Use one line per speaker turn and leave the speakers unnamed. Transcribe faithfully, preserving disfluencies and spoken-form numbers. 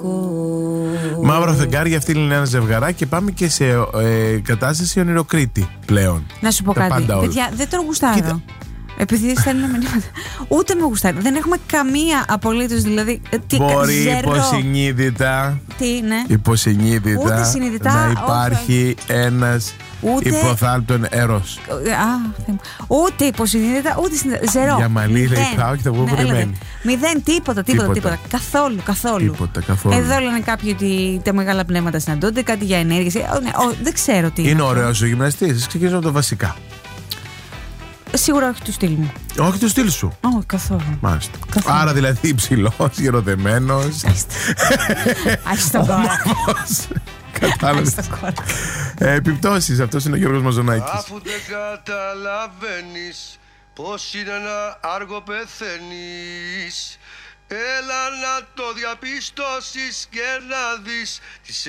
Μαύρο φεγγάρι, αυτή είναι ένα ζευγαράκι και πάμε και σε ε, κατάσταση ονειροκρίτη πλέον.
Να σου πω
τα
κάτι.
Παιδιά,
δεν τον γουστάρω. Κοίτα. Επειδή στέλνουν μηνύματα. Ούτε με γουστάρει. Δεν έχουμε καμία απολύτως. Δηλαδή. Τι,
μπορεί
ζερό.
υποσυνείδητα.
Τι είναι.
Υποσυνείδητα.
Ούτε συνειδητά,
να υπάρχει ένας
ούτε...
υποθάλπτον έρος.
Α, ούτε υποσυνείδητα, ούτε συνειδητά. Ζερό.
Για μαλλί λέει πάω και θα βγω βρεμένη.
Μηδέν, τίποτα, τίποτα, τίποτα. Καθόλου, καθόλου.
Τίποτα, καθόλου.
Εδώ λένε κάποιοι ότι τα μεγάλα πνεύματα συναντώνται, κάτι για ενέργειες. Δεν ξέρω τι.
Είναι ωραίος ο γυμναστής. Ξεκινήσω από τα βασικά.
Σίγουρα όχι του στυλ μου.
Όχι του στυλ σου.
Όχι, καθόλου.
Μάλιστα. Καθόλου. Άρα δηλαδή υψηλός, γεροδεμένος.
Άχι τον κόρα.
Κατάλαβες. Επιπτώσεις. Αυτός είναι ο Γιώργος Μαζονάκης.
Αφού δεν καταλαβαίνεις πως είναι να άργο πεθαίνεις, έλα να το διαπιστώσεις και να δεις.